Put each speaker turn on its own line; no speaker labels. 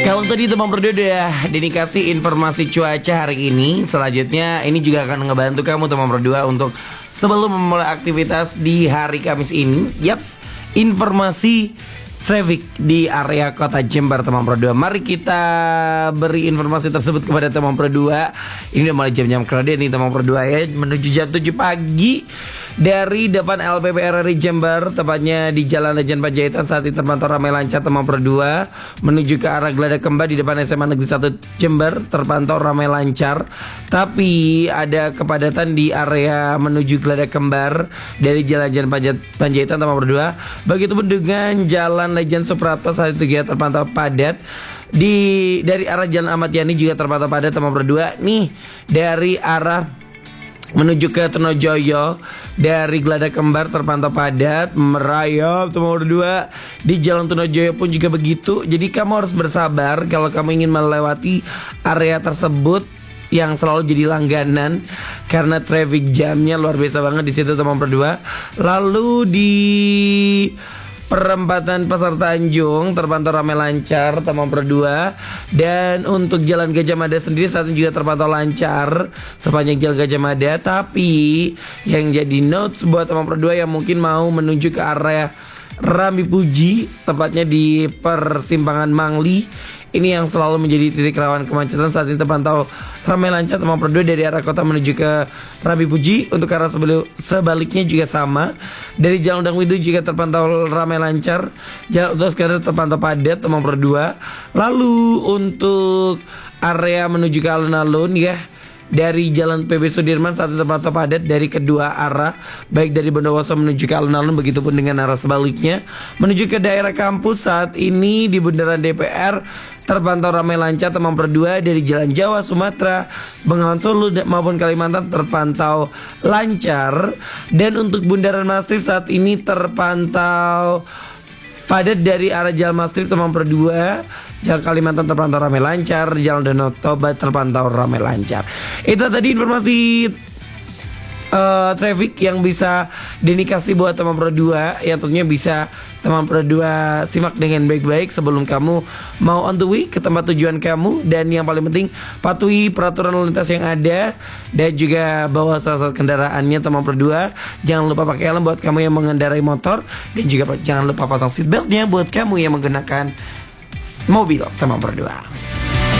Kalau tadi teman berdua udah dikasih informasi cuaca hari ini, selanjutnya ini juga akan ngebantu kamu teman berdua untuk sebelum memulai aktivitas di hari Kamis ini. Yaps, informasi traffic di area kota Jember teman berdua. Mari kita beri informasi tersebut kepada teman berdua. Ini udah mulai jam-jam kerja nih teman berdua ya, menuju jam 7 pagi dari depan LPP RRI Jember, tepatnya di Jalan Lejen Panjaitan. Saat ini terpantau ramai lancar teman berdua menuju ke arah Geladak Kembar di depan SMA Negeri 1 Jember, terpantau ramai lancar. Tapi ada kepadatan di area menuju Geladak Kembar dari Jalan Lejen Panjaitan teman berdua. Begitupun dengan Jalan Lejen Suprapto, saat itu juga terpantau padat. Dari arah Jalan Ahmad Yani juga terpantau padat teman berdua. Nih dari arah menuju ke Tronojoyo dari Geladak Kembar terpantau padat, merayap teman berdua. Di Jalan Tronojoyo pun juga begitu. Jadi kamu harus bersabar kalau kamu ingin melewati area tersebut yang selalu jadi langganan karena traffic jamnya luar biasa banget di situ teman berdua. Lalu di perempatan Pasar Tanjung terpantau ramai lancar teman berdua. Dan untuk Jalan Gajah Mada sendiri saat ini juga terpantau lancar sepanjang Jalan Gajah Mada. Tapi yang jadi notes buat teman berdua yang mungkin mau menuju ke area Rambi Puji, tepatnya di persimpangan Mangli, ini yang selalu menjadi titik rawan kemacetan. Saat ini terpantau ramai lancar teman berdua dari arah kota menuju ke Rambi Puji. Untuk arah sebaliknya juga sama. Dari Jalan Udang Widu juga terpantau ramai lancar. Jalan Utos Skandar terpantau padat teman berdua. Lalu untuk area menuju ke alun-alun ya, dari Jalan PB Sudirman saat itu terpantau padat dari kedua arah, baik dari Bondowoso menuju ke alun-alun, begitupun dengan arah sebaliknya menuju ke daerah kampus. Saat ini di Bundaran DPR terpantau ramai lancar teman berdua. Dari Jalan Jawa, Sumatera, Bengawan Solo maupun Kalimantan terpantau lancar. Dan untuk Bundaran Mastrip saat ini terpantau padat dari arah Jalan Mastrip teman berdua. Jalan Kalimantan terpantau ramai lancar, Jalan Danau Toba terpantau ramai lancar. Itu tadi informasi traffic yang bisa dikasih buat teman berdua, yang tentunya bisa teman berdua simak dengan baik-baik sebelum kamu mau on the way ke tempat tujuan kamu. Dan yang paling penting, patuhi peraturan lalu lintas yang ada dan juga bawa salah satu kendaraannya teman berdua. Jangan lupa pakai helm buat kamu yang mengendarai motor, dan juga jangan lupa pasang seatbeltnya buat kamu yang menggunakan mobil teman berdua.